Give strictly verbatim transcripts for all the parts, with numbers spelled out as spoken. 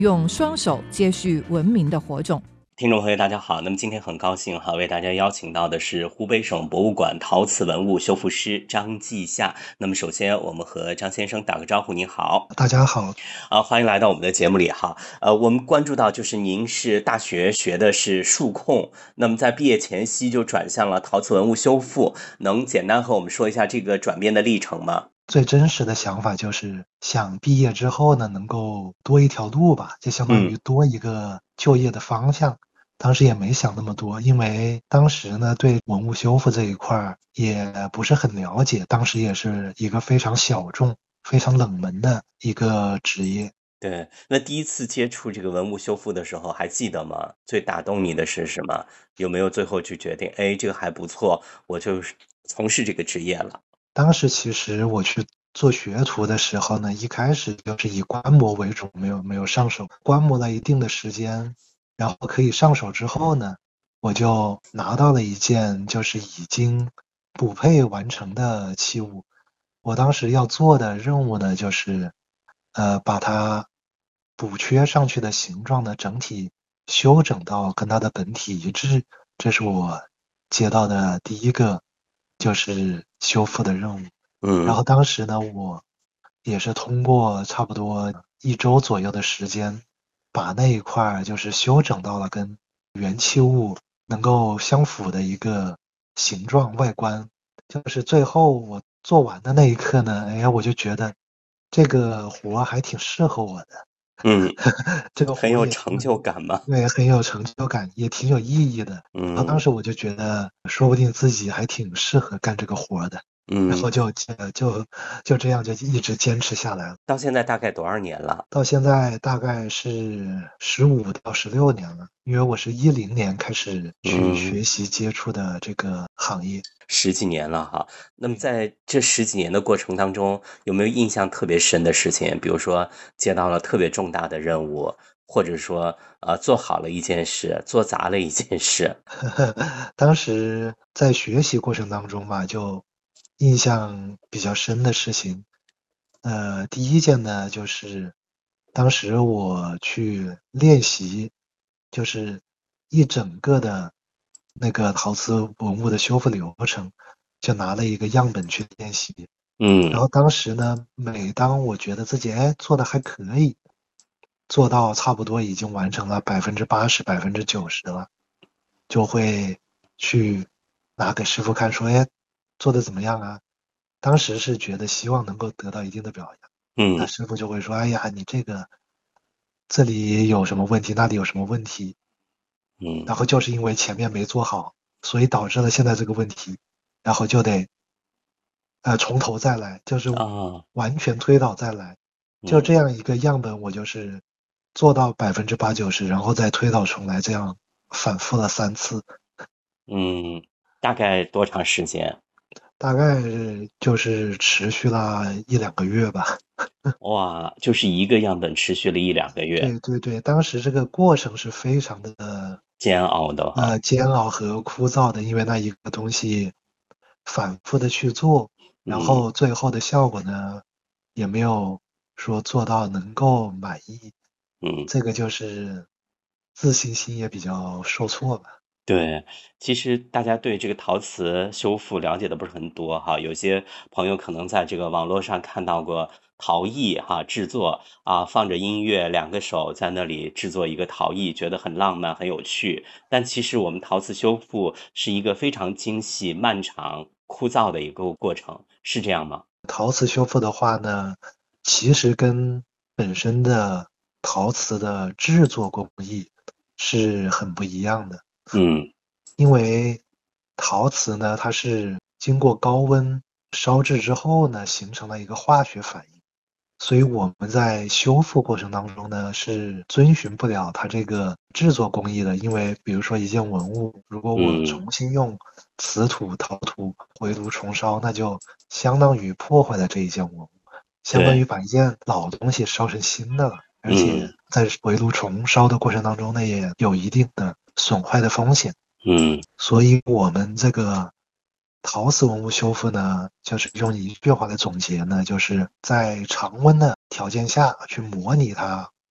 用双手接续文明的火种。 听众朋友大家好，那么今天很高兴哈，为大家邀请到的是湖北省博物馆陶瓷文物修复师张继夏。那么首先我们和张先生打个招呼，您好。 大家好。 啊，欢迎来到我们的节目里哈。呃，我们关注到就是您是大学学的是数控，那么在毕业前夕就转向了陶瓷文物修复，能简单和我们说一下这个转变的历程吗？ 最真实的想法就是想毕业之后呢，能够多一条路吧，就相当于多一个就业的方向。嗯当时也没想那么多，因为当时呢对文物修复这一块也不是很了解，当时也是一个非常小众非常冷门的一个职业。 对，那第一次接触这个文物修复的时候还记得吗？最打动你的是什么？有没有最后去决定，哎，这个还不错，我就从事这个职业了？ 当时其实我去做学徒的时候呢，一开始就是以观摩为主，没有没有上手。观摩了一定的时间，然后可以上手之后呢，我就拿到了一件就是已经补配完成的器物。我当时要做的任务呢，就是呃把它补缺上去的形状呢整体修整到跟它的本体一致。这是我接到的第一个就是修复的任务。 嗯， 然后当时呢，我也是通过差不多一周左右的时间，把那一块就是修整到了跟原器物能够相符的一个形状外观。就是最后我做完的那一刻呢，哎呀，我就觉得这个活还挺适合我的。 嗯， 这个很有成就感吗？ 对，很有成就感，也挺有意义的。然后当嗯时我就觉得，说不定自己还挺适合干这个活的。然后嗯， 就呃就就这样就一直坚持下来了。 到现在大概多少年了？ 到现在大概是十五到十六年了，因为我是一零年开始去学嗯， 习接触的这个行业。 十几年了哈。那么在这十几年的过程当中，有没有印象特别深的事情？比如说接到了特别重大的任务，或者说呃做好了一件事，做砸了一件事。 当时在学习过程当中嘛，就印象比较深的事情，呃，第一件呢，就是当时我去练习，就是一整个的那个陶瓷文物的修复流程，就拿了一个样本去练习。然嗯后当时呢，每当我觉得自己哎做的还可以，做到差不多已经完成了百分之八十、百分之九十了，就会去拿给师傅看，说哎做的怎么样啊？当时是觉得希望能够得到一定的表扬，那嗯师傅就会说，哎呀，你这个这里有什么问题，那里有什么问题， 嗯然后就是因为前面没做好，所以导致了现在这个问题，然后就得呃从头再来，就是啊完全推倒再来。就这嗯样一个样本，我就是做到百分之八九十，然后再推倒重来，这样反复了三次。 嗯，大概多长时间？ 大概就是持续了一两个月吧。 哇，就是一个样本持续了一两个月， 对对对，当时这个过程是非常的煎熬的哈。 呃煎熬和枯燥的，因为那一个东西反复的去做，然嗯后最后的效果呢，也没有说做到能够满意， 嗯。 这个就是自信心也比较受挫吧。 对，其实大家对这个陶瓷修复了解的不是很多哈，有些朋友可能在这个网络上看到过陶艺哈制作啊，放着音乐，两个手在那里制作一个陶艺，觉得很浪漫、很有趣。但其实我们陶瓷修复是一个非常精细、漫长、枯燥的一个过程，是这样吗？ 陶瓷修复的话呢，其实跟本身的陶瓷的制作工艺是很不一样的。 嗯， 因为陶瓷呢，它是经过高温烧制之后呢，形成了一个化学反应，所以我们在修复过程当中呢，是遵循不了它这个制作工艺的。因为比如说一件文物，如果我嗯， 重新用瓷土、陶土回炉重烧，那就相当于破坏了这一件文物，相当于对， 把一件老东西烧成新的了。而且嗯在回炉重烧的过程当中呢，也有一定的损坏的风险。 嗯所以我们这个陶瓷文物修复呢，就是用一句话来总结呢，就是在常温的条件下去模拟它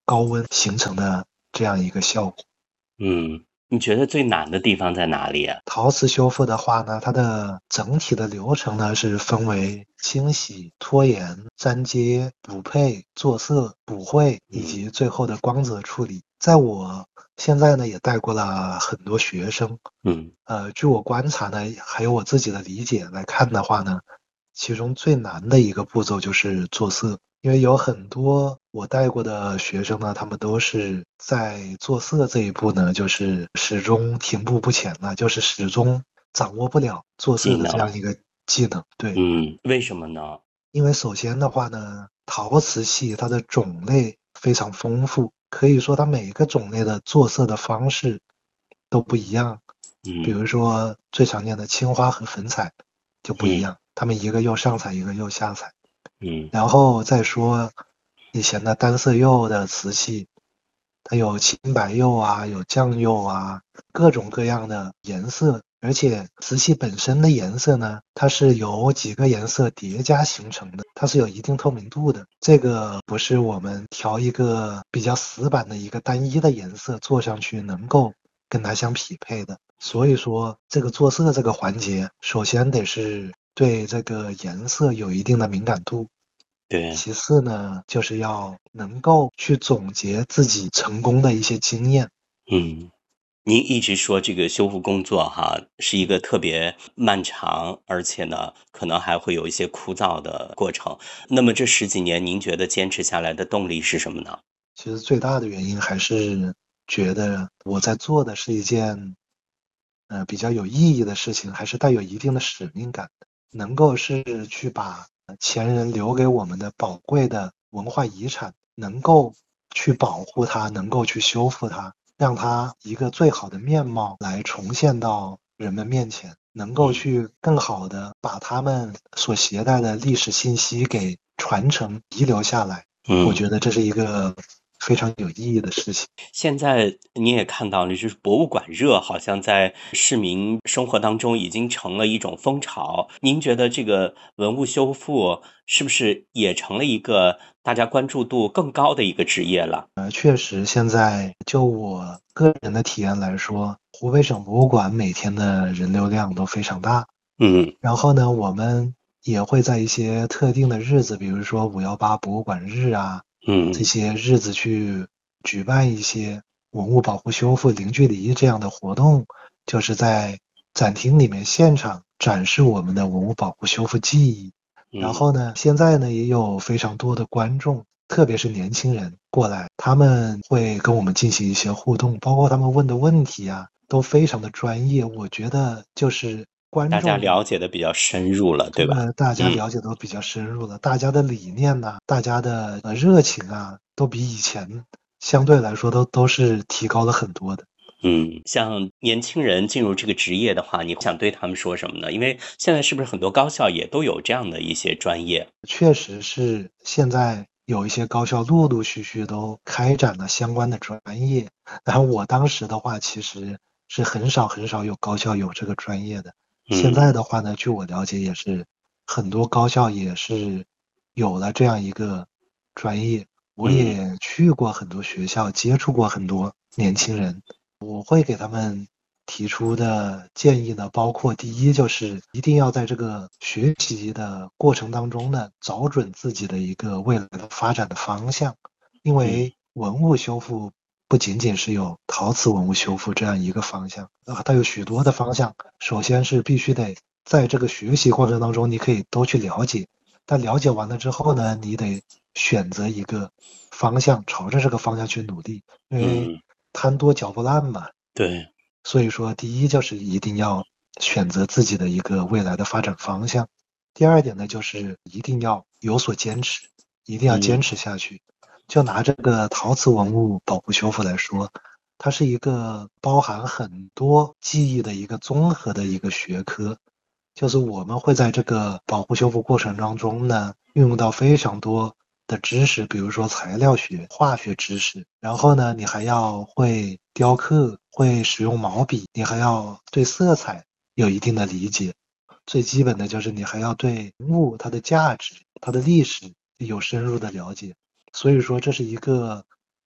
高温形成的这样一个效果。 嗯，你觉得最难的地方在哪里啊？ 陶瓷修复的话呢，它的整体的流程呢是分为清洗、脱颜、粘接、补配、做色、补绘以及最后的光泽处理。在我现在呢也带过了很多学生， 嗯呃，据我观察呢，还有我自己的理解来看的话呢，其中最难的一个步骤就是做色，因为有很多我带过的学生呢，他们都是在做色这一步呢，就是始终停步不前了，就是始终掌握不了做色的这样一个技能。对， 嗯，为什么呢？ 因为首先的话呢，陶瓷系它的种类非常丰富，可以说它每一个种类的做色的方式都不一样。比嗯如说最常见的青花和粉彩就不一嗯样，它们一个釉上彩，一个釉下彩。 嗯然后再说以前的单色釉的瓷器，它有青白釉啊，有酱釉啊，各种各样的颜色，而且瓷器本身的颜色呢，它是由几个颜色叠加形成的，它是有一定透明度的。这个不是我们调一个比较死板的一个单一的颜色做上去能够跟它相匹配的。所以说，这个做色这个环节，首先得是对这个颜色有一定的敏感度。 对， 其次呢，就是要能够去总结自己成功的一些经验。 嗯。您一直说这个修复工作哈，是一个特别漫长，而且呢，可能还会有一些枯燥的过程。那么这十几年，您觉得坚持下来的动力是什么呢？ 其实最大的原因还是觉得我在做的是一件，呃，比较有意义的事情，还是带有一定的使命感的，能够是去把前人留给我们的宝贵的文化遗产，能够去保护它，能够去修复它，让它一个最好的面貌来重现到人们面前，能够嗯去更好的把他们所携带的历史信息给传承遗留下来。我嗯。 觉得这是一个非常有意义的事情。 现在你也看到了，就是博物馆热好像在市民生活当中已经成了一种风潮。您觉得这个文物修复是不是也成了一个大家关注度更高的一个职业了？ 呃，确实，现在就我个人的体验来说，湖北省博物馆每天的人流量都非常大。 嗯然后呢，我们也会在一些特定的日子，比如说五幺八博物馆日啊，这嗯些日子去举办一些文物保护修复零距离这样的活动，就是在展厅里面现场展示我们的文物保护修复技艺。然嗯后呢，现在呢也有非常多的观众，特别是年轻人过来，他们会跟我们进行一些互动，包括他们问的问题啊，都非常的专业。我觉得就是观大家众了解的比较深入了，对吧？ 呃，大家嗯了解都比较深入了，大家的理念呐、大家的呃热情啊，都比以前相对来说都都是提高了很多的。 嗯，像年轻人进入这个职业的话，你想对他们说什么呢？因为现在是不是很多高校也都有这样的一些专业？ 确实是现在有一些高校陆陆续续都开展了相关的专业，然后我当时的话，其实是很少很少有高校有这个专业的。现嗯在的话呢，据我了解，也是很多高校也是有了这样一个专业。我嗯也去过很多学校，接触过很多年轻人，我会给他们提出的建议呢，包括第一就是一定要在这个学习的过程当中呢，找准自己的一个未来的发展的方向，因嗯为文物修复不仅仅是有陶瓷文物修复这样一个方向啊，它有许多的方向。首先是必须得在这个学习过程当中，你可以都去了解，但了解完了之后呢，你得选择一个方向，朝着这个方向去努力，因为嗯， 贪多嚼不烂嘛。 对， 所以说，第一就是一定要选择自己的一个未来的发展方向。第二点呢，就是一定要有所坚持，一定要坚嗯持下去。就拿这个陶瓷文物保护修复来说，它是一个包含很多技艺的一个综合的一个学科。就是我们会在这个保护修复过程当中呢，运用到非常多的知识，比如说材料学、化学知识，然后呢，你还要会雕刻，会使用毛笔，你还要对色彩有一定的理解。最基本的就是你还要对物它的价值、它的历史有深入的了解。所以说，这是一个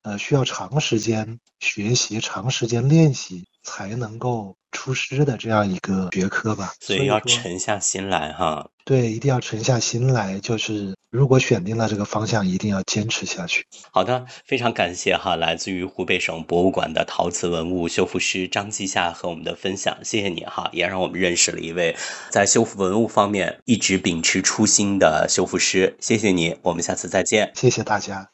呃，需要长时间学习、长时间练习才能够出师的这样一个学科吧。 所以要所以说， 沉下心来哈。 对，一定要沉下心来，就是如果选定了这个方向，一定要坚持下去。 好的，非常感谢哈，来自于湖北省博物馆的陶瓷文物修复师张继夏和我们的分享，谢谢你哈，也让我们认识了一位在修复文物方面一直秉持初心的修复师，谢谢你，我们下次再见。 谢谢大家。